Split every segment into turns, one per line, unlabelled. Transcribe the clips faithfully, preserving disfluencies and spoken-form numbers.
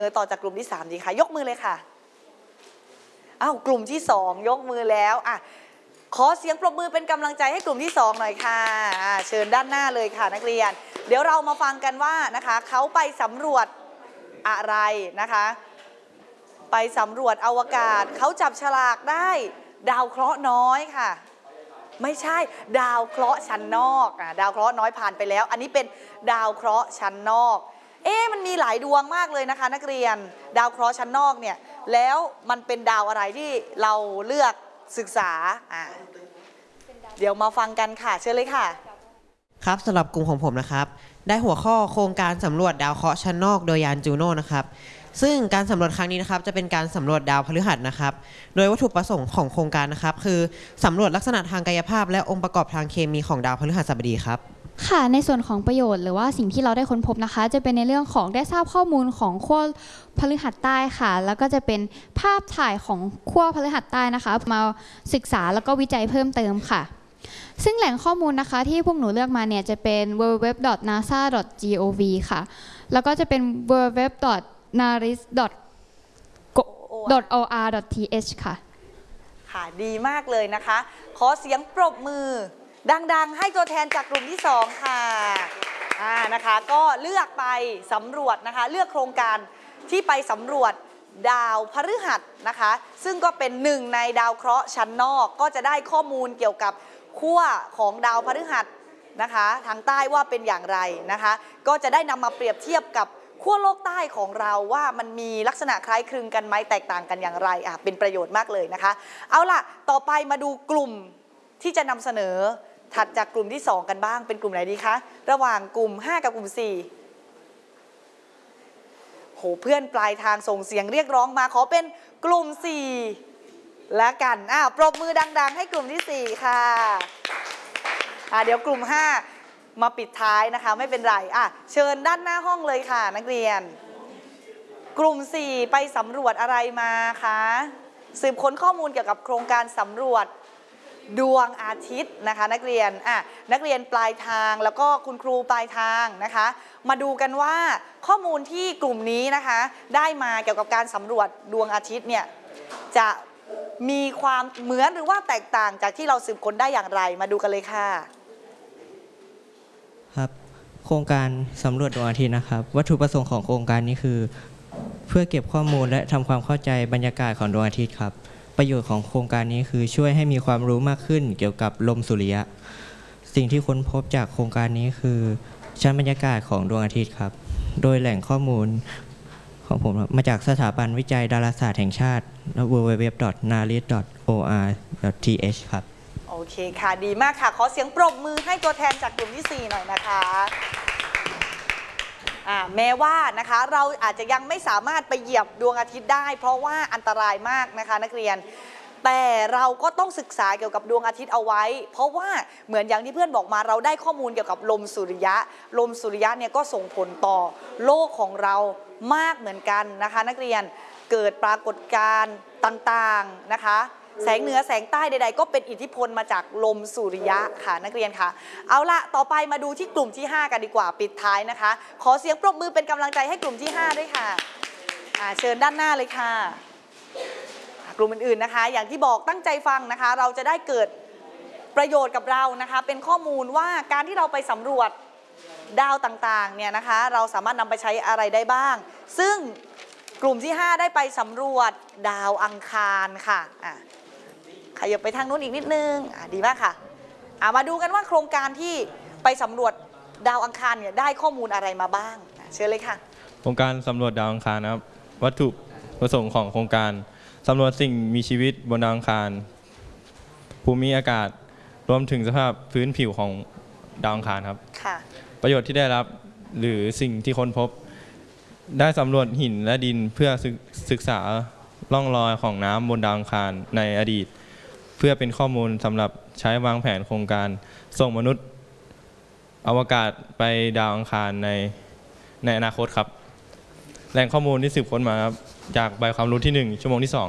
ต่อจากกลุ่มที่สามดีค่ะยกมือเลยค่ะอ้าวกลุ่มที่สองยกมือแล้วอ่ะขอเสียงปรบมือเป็นกำลังใจให้กลุ่มที่สองหน่อยค่ะเชิญด้านหน้าเลยค่ะนักเรียนเดี๋ยวเรามาฟังกันว่านะคะเขาไปสำรวจอะไรนะคะไปสำรวจอวกาศเขาจับฉลากได้ดาวเคราะห์น้อยค่ะไม่ใช่ดาวเคราะห์ชั้นนอกอ่ะดาวเคราะห์น้อยผ่านไปแล้วอันนี้เป็นดาวเคราะห์ชั้นนอกเอ๊ะมันมีหลายดวงมากเลยนะคะนักเรียนดาวเคราะห์ชั้นนอกเนี่ยแล้วมันเป็นดาวอะไรที่เราเลือกศึกษาอ่ะเดี๋ยวมาฟังกันค่ะเชิญเลยค่ะ
ครับสำหรับกลุ่มของผมนะครับได้หัวข้อโครงการสำรวจดาวเคราะห์ชั้นนอกโดยยานจูโน่นะครับซึ่งการสำรวจครั้งนี้นะครับจะเป็นการสำรวจดาวพฤหัสนะครับโดยวัตถุประสงค์ของโครงการนะครับคือสำรวจลักษณะทางกายภาพและองค์ประกอบทางเคมีของดาวพฤหัสบดีครับ
ค่ะในส่วนของประโยชน์หรือว่าสิ่งที่เราได้ค้นพบนะคะจะเป็นในเรื่องของได้ทราบข้อมูลของขั้วพฤหัสใต้ค่ะแล้วก็จะเป็นภาพถ่ายของขั้วพฤหัสใต้นะคะมาศึกษาแล้วก็วิจัยเพิ่มเติมค่ะซึ่งแหล่งข้อมูลนะคะที่พวกหนูเลือกมาเนี่ยจะเป็น ดับเบิลยู ดับเบิลยู ดับเบิลยู ดอท นาซา ดอท จี โอ วี ค่ะแล้วก็จะเป็น ดับเบิลยู ดับเบิลยู ดับเบิลยู ดอท นาริส ดอท โอ อาร์ ดอท ที เอช ค่ะ
ค่ะดีมากเลยนะคะขอเสียงปรบมือดังๆให้ตัวแทนจากกลุ่มที่สองค่ะอ่านะคะก็เลือกไปสำรวจนะคะเลือกโครงการที่ไปสำรวจดาวพฤหัสนะคะซึ่งก็เป็นหนึ่งในดาวเคราะห์ชั้นนอกก็จะได้ข้อมูลเกี่ยวกับขั้วของดาวพฤหัสนะคะทางใต้ว่าเป็นอย่างไรนะคะก็จะได้นำมาเปรียบเทียบกับขั้วโลกใต้ของเราว่ามันมีลักษณะคล้ายคลึงกันไหมแตกต่างกันอย่างไรอ่ะเป็นประโยชน์มากเลยนะคะเอาล่ะต่อไปมาดูกลุ่มที่จะนำเสนอถัดจากกลุ่มที่สองกันบ้างเป็นกลุ่มไหนดีคะระหว่างกลุ่มห้ากับกลุ่มสี่โหเพื่อนปลายทางส่งเสียงเรียกร้องมาขอเป็นกลุ่มสี่แล้วกันอ้าวปรบมือดังๆให้กลุ่มที่สี่ค่ะอ่าเดี๋ยวกลุ่มห้ามาปิดท้ายนะคะไม่เป็นไรอ่ะเชิญด้านหน้าห้องเลยค่ะนักเรียนกลุ่มสี่ไปสำรวจอะไรมาคะสืบค้นข้อมูลเกี่ยวกับโครงการสำรวจดวงอาทิตย์นะคะนักเรียนอ่ะนักเรียนปลายทางแล้วก็คุณครูปลายทางนะคะมาดูกันว่าข้อมูลที่กลุ่มนี้นะคะได้มาเกี่ยวกับการสำรวจดวงอาทิตย์เนี่ยจะมีความเหมือนหรือว่าแตกต่างจากที่เราสืบค้นได้อย่างไรมาดูกันเลยค่ะ
ครับโครงการสำรวจดวงอาทิตย์นะครับวัตถุประสงค์ของโครงการนี้คือเพื่อเก็บข้อมูลและทำความเข้าใจบรรยากาศของดวงอาทิตย์ครับประโยชน์ของโครงการนี้คือช่วยให้มีความรู้มากขึ้นเกี่ยวกับลมสุริยะสิ่งที่ค้นพบจากโครงการนี้คือชั้นบรรยากาศของดวงอาทิตย์ครับโดยแหล่งข้อมูลของผมมาจากสถาบันวิจัยดาราศาสตร์แห่งชาติ ดับเบิลยู ดับเบิลยู ดับเบิลยู ดอท นาริส ดอท โอ อาร์ ดอท ที เอช ครับ
โอเคค่ะดีมากค่ะขอเสียงปรบมือให้ตัวแทนจากกลุ่มที่สี่หน่อยนะคะแม้ว่านะคะเราอาจจะยังไม่สามารถไปเหยียบดวงอาทิตย์ได้เพราะว่าอันตรายมากนะคะนักเรียนแต่เราก็ต้องศึกษาเกี่ยวกับดวงอาทิตย์เอาไว้เพราะว่าเหมือนอย่างที่เพื่อนบอกมาเราได้ข้อมูลเกี่ยวกับลมสุริยะลมสุริยะเนี่ยก็ส่งผลต่อโลกของเรามากเหมือนกันนะคะนักเรียนเกิดปรากฏการณ์ต่างๆนะคะแสงเหนือแสงใต้ใดๆก็เป็นอิทธิพลมาจากลมสุริยะค่ะนักเรียนค่ะเอาละต่อไปมาดูที่กลุ่มที่ห้ากันดีกว่าปิดท้ายนะคะขอเสียงปรบมือเป็นกำลังใจให้กลุ่มที่ห้าด้วยค่ะเชิญด้านหน้าเลยค่ะกลุ่มอื่นๆนะคะอย่างที่บอกตั้งใจฟังนะคะเราจะได้เกิดประโยชน์กับเรานะคะเป็นข้อมูลว่าการที่เราไปสำรวจดาวต่างๆเนี่ยนะคะเราสามารถนำไปใช้อะไรได้บ้างซึ่งกลุ่มที่ห้าได้ไปสำรวจดาวอังคารค่ะอ่ะขยับไปทางนู้นอีกนิดนึงอ่ะดีมากค่ะอ่ะมาดูกันว่าโครงการที่ไปสำรวจดาวอังคารเนี่ยได้ข้อมูลอะไรมาบ้างเชิญเลยค่ะ
โครงการสำรวจดาวอังคารนะครับวัตถุประสงค์ของโครงการสำรวจสิ่งมีชีวิตบนดาวอังคารภูมิอากาศรวมถึงสภาพพื้นผิวของดาวอังคารครับประโยชน์ที่ได้รับหรือสิ่งที่ค้นพบได้สำรวจหินและดินเพื่อศึกษาร่องรอยของน้ำบนดาวอังคารในอดีตเพื่อเป็นข้อมูลสำหรับใช้วางแผนโครงการส่งมนุษย์อวกาศไปดาวอังคารในในอนาคตครับแหล่งข้อมูลที่สืบค้นมาครับจากใบความรู้ที่หนึ่งชั่วโมงที่สองครับ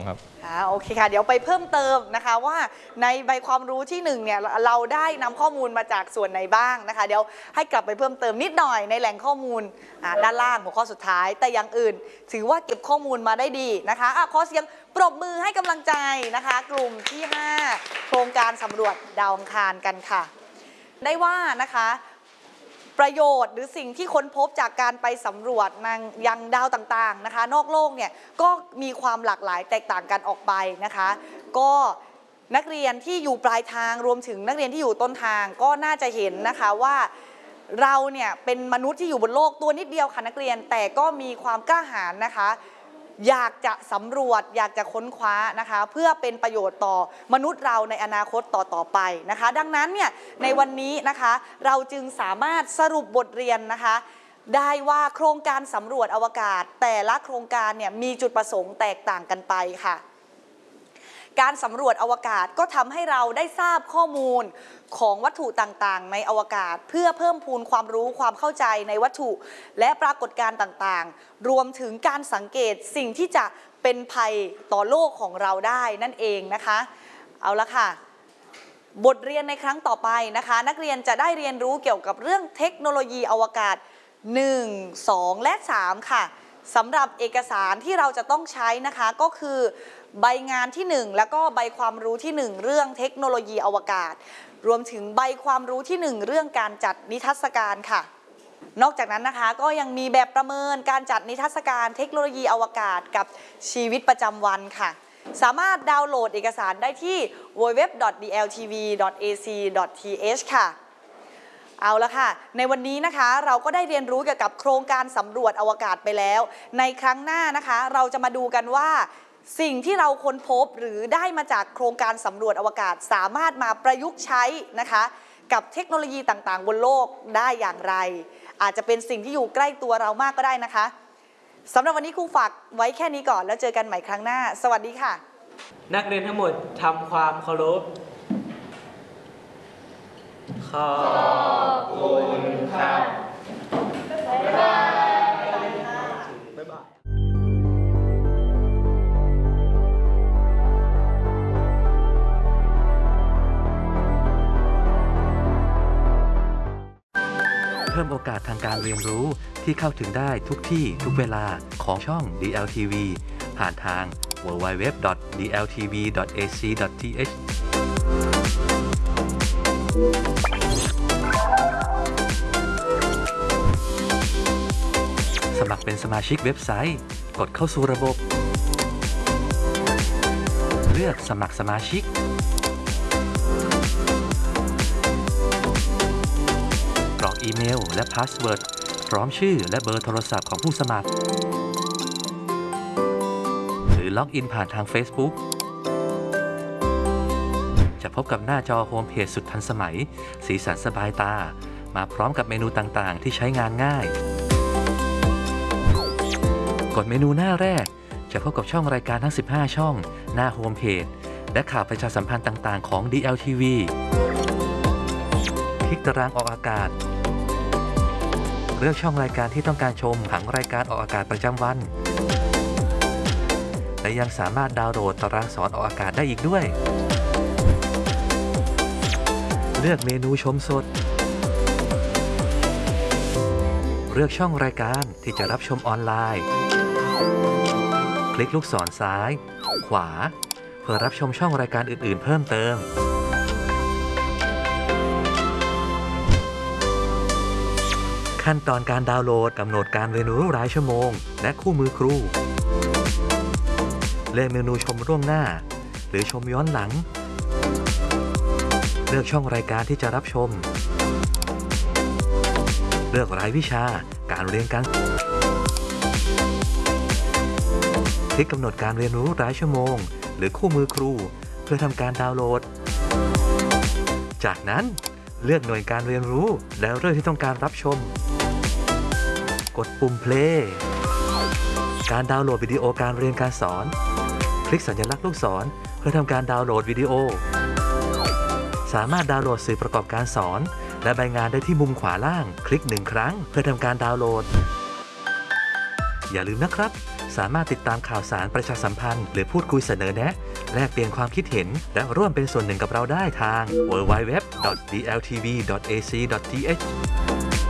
อ่าโอเคค่ะเดี๋ยวไปเพิ่มเติมนะคะว่าในใบความรู้ที่หนึ่งเนี่ยเราได้นำข้อมูลมาจากส่วนไหนบ้างนะคะเดี๋ยวให้กลับไปเพิ่มเติมนิดหน่อยในแหล่งข้อมูลด้านล่างหัวข้อสุดท้ายแต่อย่างอื่นถือว่าเก็บข้อมูลมาได้ดีนะคะอ่ะขอเสียงปรบมือให้กำลังใจนะคะกลุ่มที่ห้าโครงการสำรวจดาวอังคารกันค่ะได้ว่านะคะประโยชน์หรือสิ่งที่ค้นพบจากการไปสำรวจยังดาวต่างๆนะคะนอกโลกเนี่ยก็มีความหลากหลายแตกต่างกันออกไปนะคะก็นักเรียนที่อยู่ปลายทางรวมถึงนักเรียนที่อยู่ต้นทางก็น่าจะเห็นนะคะว่าเราเนี่ยเป็นมนุษย์ที่อยู่บนโลกตัวนิดเดียวค่ะนักเรียนแต่ก็มีความกล้าหาญนะคะอยากจะสำรวจอยากจะค้นคว้านะคะเพื่อเป็นประโยชน์ต่อมนุษย์เราในอนาคตต่อต่อไปนะคะดังนั้นเนี่ยในวันนี้นะคะเราจึงสามารถสรุปบทเรียนนะคะได้ว่าโครงการสำรวจอวกาศแต่ละโครงการเนี่ยมีจุดประสงค์แตกต่างกันไปค่ะการสำรวจอวกาศก็ทำให้เราได้ทราบข้อมูลของวัตถุต่างๆในอวกาศเพื่อเพิ่มพูนความรู้ความเข้าใจในวัตถุและปรากฏการณ์ต่างๆรวมถึงการสังเกตสิ่งที่จะเป็นภัยต่อโลกของเราได้นั่นเองนะคะเอาละค่ะบทเรียนในครั้งต่อไปนะคะนักเรียนจะได้เรียนรู้เกี่ยวกับเรื่องเทคโนโลยีอวกาศหนึ่ง สอง และสามค่ะสำหรับเอกสารที่เราจะต้องใช้นะคะก็คือใบงานที่หนึ่งแล้วก็ใบความรู้ที่หนึ่งเรื่องเทคโนโลยีอวกาศรวมถึงใบความรู้ที่หนึ่งเรื่องการจัดนิทรรศการค่ะนอกจากนั้นนะคะก็ยังมีแบบประเมินการจัดนิทรรศการเทคโนโลยีอวกาศกับชีวิตประจำวันค่ะสามารถดาวน์โหลดเอกสารได้ที่ ดับเบิลยู ดับเบิลยู ดับเบิลยู ดอท ดี แอล ที วี ดอท เอ ซี ดอท ที เอช ค่ะเอาละค่ะในวันนี้นะคะเราก็ได้เรียนรู้เกี่ยวกับโครงการสำรวจอวกาศไปแล้วในครั้งหน้านะคะเราจะมาดูกันว่าสิ่งที่เราค้นพบหรือได้มาจากโครงการสำรวจอวกาศสามารถมาประยุกต์ใช้นะคะกับเทคโนโลยีต่างๆบนโลกได้อย่างไรอาจจะเป็นสิ่งที่อยู่ใกล้ตัวเรามากก็ได้นะคะสำหรับวันนี้ครูฝากไว้แค่นี้ก่อนแล้วเจอกันใหม่ครั้งหน้าสวัสดีค่ะ
นักเรียนทั้งหมดทำความเคารพขอบคุณครับ บ๊ายบาย บ๊ายบาย
เพิ่มโอกาสทางการเรียนรู้ที่เข้าถึงได้ทุกที่ทุกเวลาของช่อง ดี แอล ที วี ผ่านทาง ดับเบิลยู ดับเบิลยู ดับเบิลยู ดอท ดี แอล ที วี ดอท เอ ซี ดอท ที เอช สมัครเป็นสมาชิกเว็บไซต์กดเข้าสู่ระบบเลือกสมัครสมาชิกกรอกอีเมลและพาสเวิร์ดพร้อมชื่อและเบอร์โทรศัพท์ของผู้สมัครหรือล็อกอินผ่านทาง Facebook จะพบกับหน้าจอโฮมเพจสุดทันสมัยสีสันสบายตามาพร้อมกับเมนูต่างๆที่ใช้งานง่ายกดเมนูหน้าแรกจะพบกับช่องรายการทั้งสิบห้าช่องหน้าโฮมเพจและข่าวประชาสัมพันธ์ต่างๆของ ดี แอล ที วี คลิกตารางออกอากาศเลือกช่องรายการที่ต้องการชมผังรายการออกอากาศประจำวันและยังสามารถดาวน์โหลดตารางสอนออกอากาศได้อีกด้วยเลือกเมนูชมสดเลือกช่องรายการที่จะรับชมออนไลน์คลิกลูกศรซ้ายขวาเพื่อรับชมช่องรายการอื่นๆเพิ่มเติมขั้นตอนการดาวน์โหลดกำหนดการเรียนรู้รายชั่วโมงและคู่มือครูเลือกเมนูชมล่วงหน้าหรือชมย้อนหลังเลือกช่องรายการที่จะรับชมเลือกรายวิชาการเรียนการคลิกกำหนดการเรียนรู้รายชั่วโมงหรือคู่มือครูเพื่อทำการดาวน์โหลดจากนั้นเลือกหน่วยการเรียนรู้แล้วเรื่องที่ต้องการรับชมกดปุ่ม play การดาวน์โหลดวิดีโอการเรียนการสอนคลิกสัญลักษณ์ลูกศรเพื่อทำการดาวน์โหลดวิดีโอสามารถดาวน์โหลดสื่อประกอบการสอนและใบงานได้ที่มุมขวาล่างคลิกหนึ่งครั้งเพื่อทำการดาวน์โหลดอย่าลืมนะครับสามารถติดตามข่าวสารประชาสัมพันธ์หรือพูดคุยเสนอแนะแลกเปลี่ยนความคิดเห็นและร่วมเป็นส่วนหนึ่งกับเราได้ทาง ดับเบิลยู ดับเบิลยู ดับเบิลยู ดอท ดี แอล ที วี ดอท เอ ซี ดอท ที เอช